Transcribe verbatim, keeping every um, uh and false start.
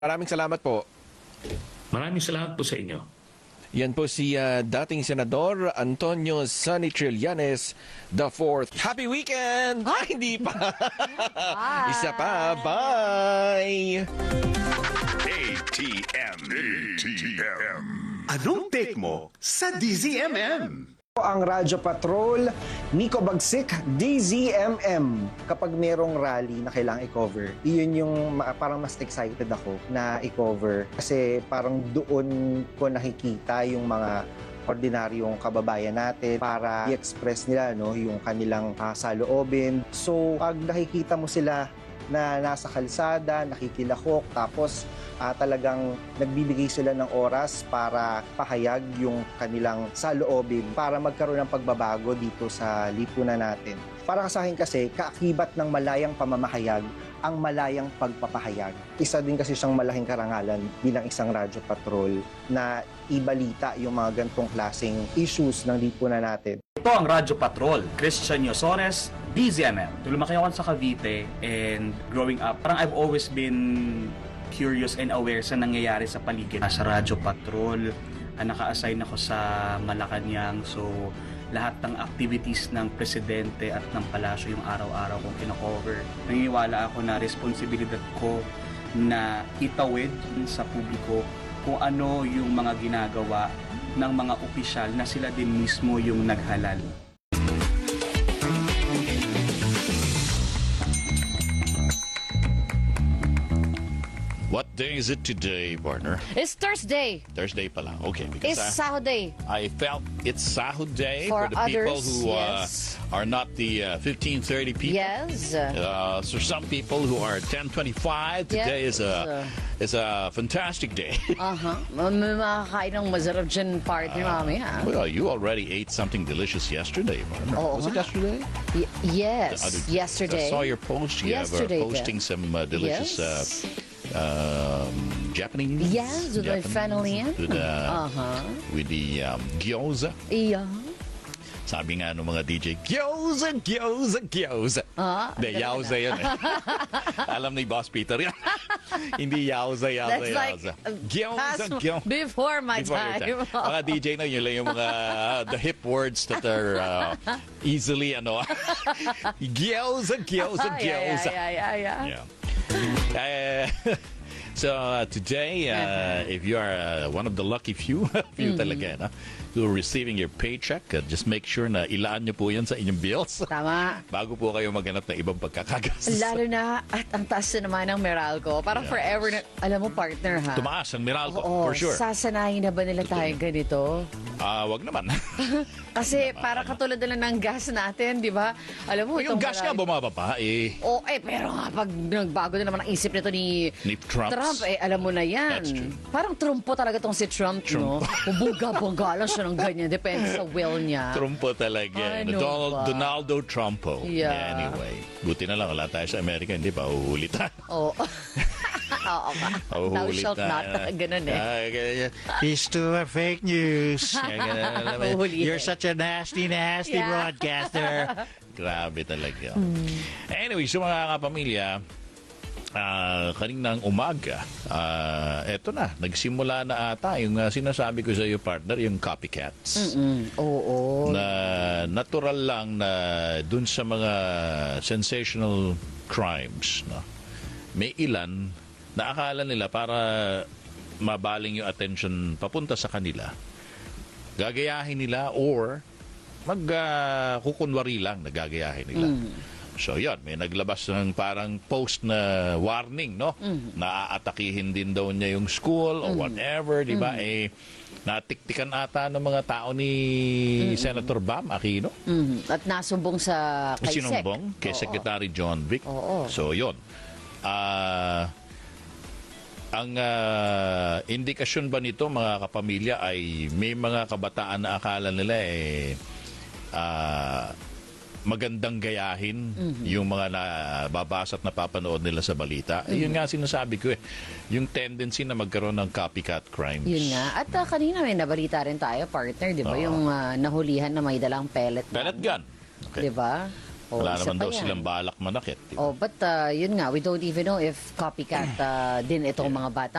Maraming salamat po. Maraming salamat po sa inyo. Yan po si uh, dating Senador Antonio Sonny Trillanes the fourth. Happy weekend! Ay, hindi pa. Isa pa. Bye! A T M. A T M. Anong take mo sa D Z M M? Ang Radyo Patrol, Nico Bagsik, D Z M M. Kapag merong rally na kailangang i-cover, iyon yung ma- parang mas excited ako na i-cover. Kasi parang doon ko nakikita yung mga ordinaryong kababayan natin para i-express nila no, yung kanilang uh, saloobin. So, pag nakikita mo sila na nasa kalsada, nakikilahok, tapos uh, talagang nagbibigay sila ng oras para pahayag yung kanilang saloobin para magkaroon ng pagbabago dito sa lipunan natin. Para sa akin kasi, kaakibat ng malayang pamamahayag ang malayang pagpapahayag. Isa din kasi siyang malaking karangalan bilang isang radyo patrol na ibalita yung mga gantong klaseng issues ng lipunan natin. Ito ang Radyo Patrol, Christian Yosores, D Z M M. Lumaki ako sa Cavite and growing up, parang I've always been curious and aware sa nangyayari sa paligid. Sa Radyo Patrol, naka-assign ako sa Malacanang, so lahat ng activities ng presidente at ng palasyo yung araw-araw kong kino-cover. Naniniwala ako na responsibilidad ko na itawid sa publiko kung ano yung mga ginagawa ng mga opisyal na sila din mismo yung naghalal. What day is it today, partner? It's Thursday. Thursday pala. Okay. Because It's I, Sahod Day. I felt it's Sahod Day For for, the people others, who yes. uh, are not the uh, fifteen thirty people. Yes. Uh, so some people who are ten twenty-five, today Yes. is a is a fantastic day. Uh-huh. May makakain ng masarap dyan partner mamaya. Well, you already ate something delicious yesterday, partner. Oo Was it nga. yesterday? Y- yes. Uh, Yesterday. I saw your post. You Yesterday, were posting yeah. some uh, delicious Yes. uh, um, Japanese. Yes, with the Japanese, family. With, uh, Uh-huh. with the um, gyoza. Yeah. Sabi nga ng mga D J, gyoza, gyoza, gyoza. Ah, Hindi, ganun yauza na. yun eh. Alam ni Boss Peter yan. Hindi yauza, yauza, That's like yauza. uh, Gyoza, past- gyoza. before my Before your time. time. Mga D J na yun lang yung mga uh, the hip words that are uh, easily ano. Gyoza, gyoza, Ah, yeah, gyoza. yeah, yeah, yeah, yeah. Yeah. Uh, so uh, today, uh, if you are uh, one of the lucky few, few talaga, no? who are receiving your paycheck, uh, just make sure na ilaan nyo po yan sa inyong bills. Tama. Bago po kayo maghanap ng ibang pagkakagastos. Lalo na, at ang taas na naman ng Meralco. Parang Yes. forever na, alam mo partner ha? Tumaas ang Meralco, Oo, for sure. sasanayin na ba nila tayo ganito? Ah, wag naman. Kasi para katulad na lang ng gas natin, di ba? Alam mo, Yung itong gas nga Meralco- bumababa eh. Oh, eh, pero nga, pag nagbago na naman ang isip nito ni, Ni Trump. Trump, eh, alam mo na yan. That's true. Parang trumpo talaga tong si Trump, no? Bubuga-buga lang siya ng ganyan. Depende sa will niya. Trumpo talaga. Ano Donald, ba? Donaldo Trumpo. Yeah. Anyway, buti na lang wala tayo sa Amerika, hindi pa uhulit tayo. Oo. Oo ka. Thou Uhulit shalt not. tayo. Ganun eh. Ah, ganyan. He's too a fake news. Ganyan, alam mo, Uhuli. You're such a nasty, nasty Yeah. broadcaster. Grabe talaga. Anyway, so mga kapamilya, Ah, kaninang umaga, ah, eto na, nagsimula na ata yung ah, sinasabi ko sa iyo, partner, yung copycats. Mm, oo. Na natural lang na dun sa mga sensational crimes, no? May ilan na akala nila para mabaling yung attention papunta sa kanila, gagayahin nila or magkukunwari lang na gagayahin nila. So yun, may naglabas ng parang post na warning, no? Mm. Na aatakihin din daw niya yung school or whatever, di ba? Eh, natiktikan ata ng mga tao ni Senator Bam Aquino. Mm. At nasumbong sa kay Sec. Sinumbong kay Oo. Secretary John Vic. Oo. So yun. Ah... ang ah, indikasyon ba nito, mga kapamilya, ay may mga kabataan na akala nila eh ah, magandang gayahin yung mga nababasa at napapanood nila sa balita. Eh, yun nga sinasabi ko eh. Yung tendency na magkaroon ng copycat crimes. Yun nga. At uh, kanina may nabalita rin tayo, partner, di ba? Oo. Yung uh, nahulihan na may dalang pellet gun. Pellet gun. Okay. Di ba? Oh, Wala isa naman pa daw yan. silang balak manakit. di ba? Oh, but uh, yun nga, we don't even know if copycat uh, din itong mga bata.